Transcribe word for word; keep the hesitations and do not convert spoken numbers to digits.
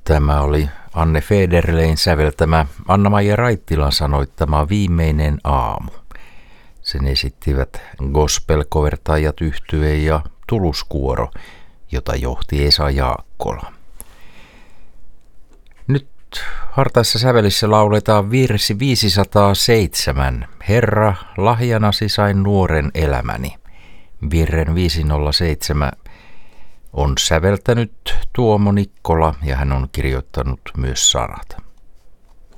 Tämä oli Anne Federlein säveltämä Anna-Maija Raittilan sanoittama Viimeinen aamu. Sen esittivät gospel-kovertajat yhtye ja tuluskuoro, jota johti Esa Jaakkola. Nyt hartaissa sävelissä lauletaan virsi viisisataaseitsemän. Herra, lahjanasi sain nuoren elämäni. Virren viisisataaseitsemän on säveltänyt Tuomo Nikkola ja hän on kirjoittanut myös sanat.